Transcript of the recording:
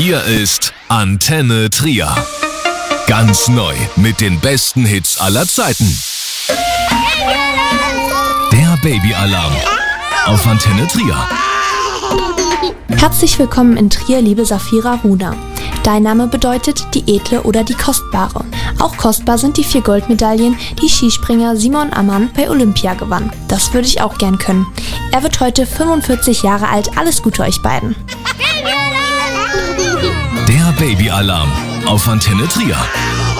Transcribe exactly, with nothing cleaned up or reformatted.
Hier ist Antenne Trier. Ganz neu mit den besten Hits aller Zeiten. Der Babyalarm auf Antenne Trier. Herzlich willkommen in Trier, liebe Safira Runa. Dein Name bedeutet die Edle oder die Kostbare. Auch kostbar sind die vier Goldmedaillen, die Skispringer Simon Ammann bei Olympia gewann. Das würde ich auch gern können. Er wird heute fünfundvierzig Jahre alt. Alles Gute euch beiden. Der Babyalarm auf Antenne Trier.